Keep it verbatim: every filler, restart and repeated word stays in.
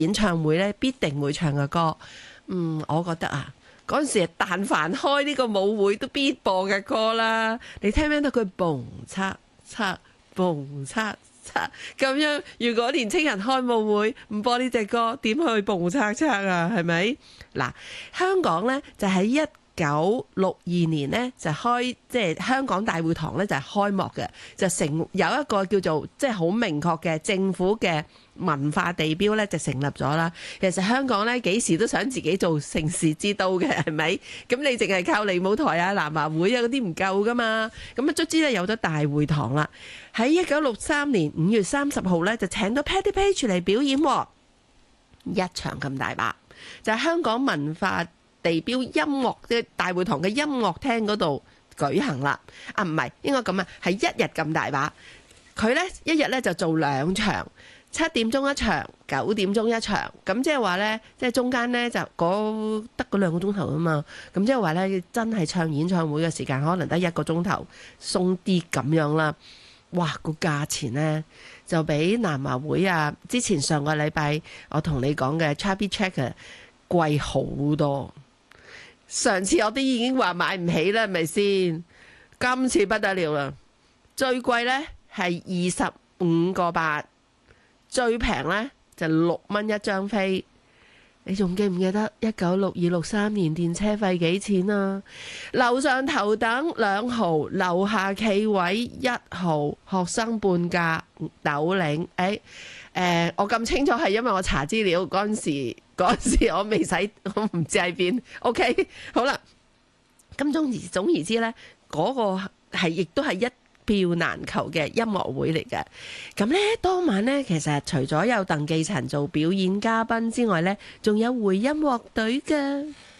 演唱會咧必定會唱嘅歌。嗯，我覺得啊，嗰陣時但凡開呢個舞會都必播嘅歌啦。你聽唔聽到佢蹦擦擦蹦擦擦咁樣？如果年青人開舞會唔播呢隻歌，點去蹦擦擦啊？係咪？嗱，香港呢就喺一九六二年呢，就開，即係香港大會堂呢，就係開幕嘅，就成有一個叫做即係好明確嘅政府嘅文化地標呢，就成立咗啦。其實香港呢，幾時都想自己做城市之都嘅，係咪？咁你淨係靠利舞台啊、南華會啊嗰啲唔夠噶嘛。咁啊，卒之呢，有咗大會堂啦。喺一九六三年五月三十號呢，就請到 Patti Page 嚟表演，一場咁大把，就係香港文化地標音樂嘅大會堂嘅音樂廳嗰度舉行啦。啊，唔係，應該咁啊，係一日咁大把。佢呢一日呢就做兩場，七點鐘一場，九點鐘一場。咁即係話呢，即係中間呢就嗰得嗰兩個鐘頭啊嘛。咁即係話呢，真係唱演唱會嘅時間可能得一個鐘頭，鬆啲咁樣啦。哇！個價錢呢就比南華會啊，之前上個禮拜我同你講嘅 Chubby Checker 貴好多。上次我都已經話買唔起啦，係咪先？今次不得了啦，最貴呢係二十五個八，最平呢就六蚊一張飛。你仲記唔記得一九六二六三年電車費幾錢啊？樓上頭等兩毫，樓下企位一毫，學生半價斗領。誒、哎呃、我咁清楚係因為我查資料嗰陣時，嗰陣時我未使，我唔知喺邊。OK， 好啦，咁總而總而之呢，嗰、那個係亦都係一票難求嘅音樂會嚟嘅。咁呢當晚呢，其實除咗有鄧寄塵做表演嘉賓之外呢，仲有回音樂隊嘅。